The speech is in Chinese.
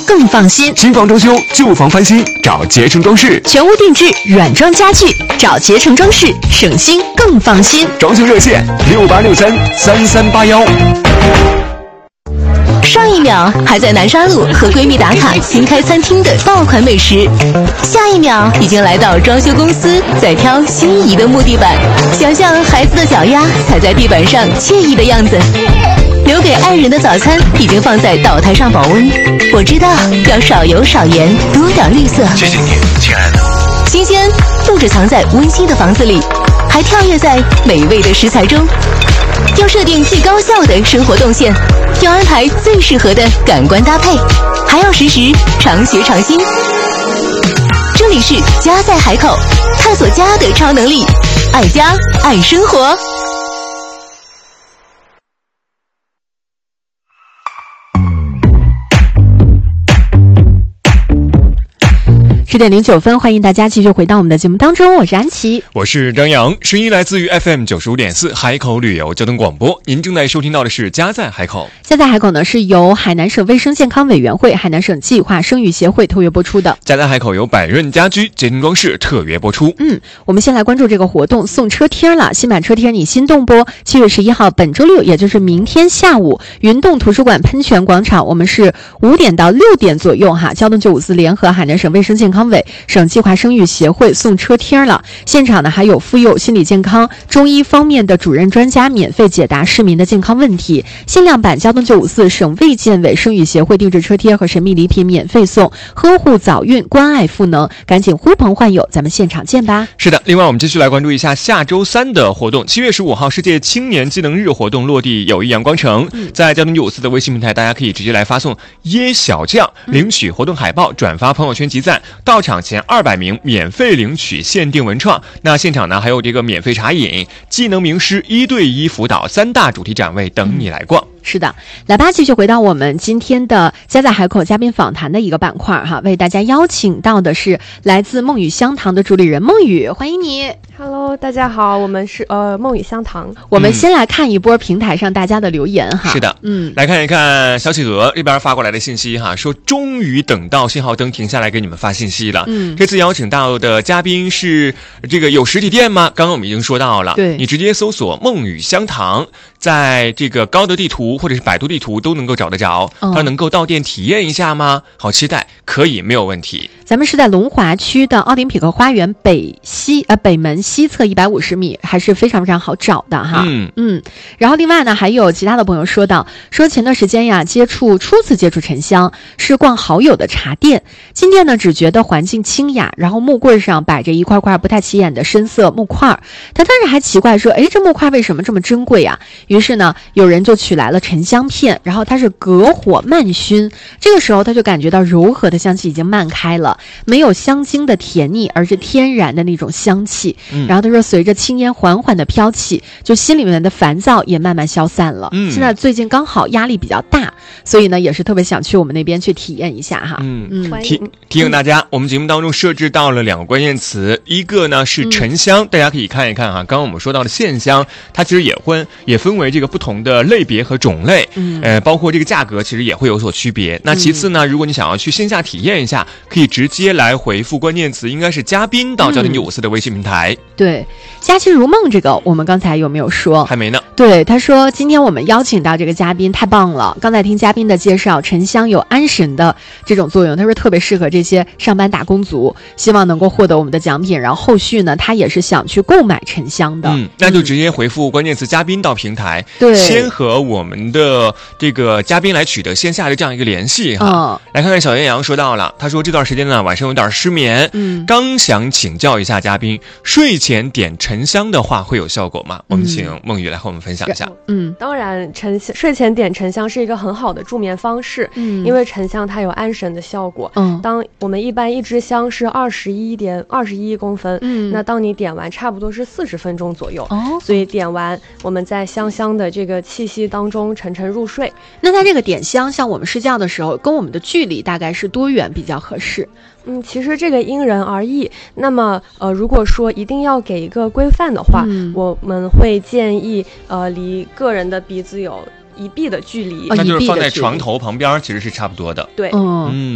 更放心。 新房装修、旧房翻新，找捷成装饰； 全屋定制、软装家具，找捷成装饰，省心更放心。 装修热线68633381。 上一秒还在南沙路和闺蜜打卡新开餐厅的爆款美食，下一秒已经来到装修公司在挑心仪的木地板，想象孩子的脚丫踩在地板上惬意的样子。留给爱人的早餐已经放在岛台上保温，我知道要少油少盐，多点绿色。 谢谢你，亲爱的。 新鲜不止藏在温馨的房子里，还跳跃在美味的食材中。要设定最高效的生活动线，要安排最适合的感官搭配，还要时时常学常新。这里是家在海口，探索家的超能力，爱家爱生活。10:09，欢迎大家继续回到我们的节目当中，我是安琪， 我是张扬，声音来自于 FM95.4 海口旅游交通广播。您正在收听到的是家在海口。 家在海口呢是由海南省卫生健康委员会、海南省计划生育协会特约播出的。 家在海口由百润家居、捷成装饰特约播出。 我们先来关注这个活动，送车贴了。新版车贴你心动不？7月11号，本周六，也就是明天下午，云洞图书馆喷泉广场，我们是5点到6点左右哈。交通954联合海南省卫生健康委、省计划生育协会送车贴了。现场呢还有妇幼、心理健康、中医方面的主任专家免费解答市民的健康问题。限量版交通954省卫健委生育协会定制车贴和神秘礼品免费送。呵护早孕，关爱赋能，赶紧呼朋唤友，咱们现场见吧。 是的，另外我们继续来关注一下下周3的活动。7月15号世界青年技能日活动落地友谊阳光城，在交通954的微信平台，大家可以直接来发送耶小将领取活动海报，转发朋友圈集赞，到场前200名免费领取限定文创。那现场呢还有这个免费茶饮、技能名师1对1辅导3大主题展位等你来逛。 是的，来吧，继续回到我们今天的家在海口嘉宾访谈的一个板块哈，为大家邀请到的是来自梦语香堂的主理人梦雨，欢迎你。 Hello， 大家好，我们是梦语香堂。 我们先来看一波平台上大家的留言哈。 是的，来看一看小企鹅这边发过来的信息哈，说终于等到信号灯停下来给你们发信息了。这次邀请到的嘉宾是这个有实体店吗？刚刚我们已经说到了， 对， 你直接搜索梦语香堂，在这个高德地图或者是百度地图都能够找得着。它能够到店体验一下吗？好期待，可以，没有问题。 咱们是在龙华区的奥林匹克花园北门西侧150米，还是非常非常好找的哈。然后另外呢，还有其他的朋友说到，说前段时间呀，初次接触沉香是逛好友的茶店，进店呢只觉得环境清雅，然后木柜上摆着一块块不太起眼的深色木块，他当时还奇怪说，这木块为什么这么珍贵啊？于是呢，有人就取来了沉香片，然后它是隔火慢熏，这个时候他就感觉到柔和的香气已经漫开了，没有香精的甜腻，而是天然的那种香气。然后他说，随着青烟缓缓的飘起，就心里面的烦躁也慢慢消散了。现在最近刚好压力比较大，所以呢也是特别想去我们那边去体验一下哈。 提醒大家，我们节目当中设置到了2个关键词，一个呢是沉香，大家可以看一看哈。刚刚我们说到的线香，它其实也分为这个不同的类别和种类，包括这个价格其实也会有所区别。那其次呢，如果你想要去线下体验一下，可以直接来回复关键词，应该是嘉宾到交通954的微信平台。 对，佳期如梦这个我们刚才有没有说？ 还没呢。 对，他说今天我们邀请到这个嘉宾太棒了，刚才听嘉宾的介绍，沉香有安神的这种作用，他说特别适合这些上班打工族，希望能够获得我们的奖品，然后后续呢他也是想去购买沉香的。 那就直接回复关键词嘉宾到平台， 对， 先和我们的这个嘉宾来取得线下的这样一个联系哈。来看看小艳阳说到了，他说这段时间呢晚上有点失眠，刚想请教一下嘉宾，睡前点沉香的话会有效果吗？我们请梦雨来和我们分享一下。 当然睡前点沉香是一个很好的助眠方式，因为沉香它有安神的效果。当我们一般一支香是21公分，那当你点完差不多是40分钟左右，所以点完我们在香香的这个气息当中沉沉入睡。 那它这个点香像我们睡觉的时候跟我们的距离大概是多远比较合适？ 其实这个因人而异。那么如果说一定要给一个规范的话，我们会建议离个人的鼻子有1臂的距离， 那就是放在床头旁边其实是差不多的。 对，